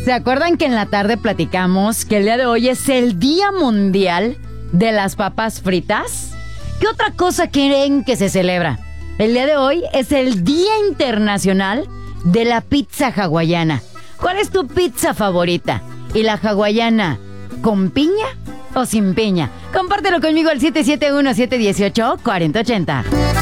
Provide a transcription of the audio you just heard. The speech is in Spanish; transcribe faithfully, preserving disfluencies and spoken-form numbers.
¿Se acuerdan que en la tarde platicamos que el día de hoy es el Día Mundial de las Papas Fritas? ¿Qué otra cosa creen que se celebra? El día de hoy es el Día Internacional de la Pizza Hawaiana. ¿Cuál es tu pizza favorita? ¿Y la hawaiana con piña o sin piña? Compártelo conmigo al siete siete uno, siete uno ocho, cuatro cero ocho cero.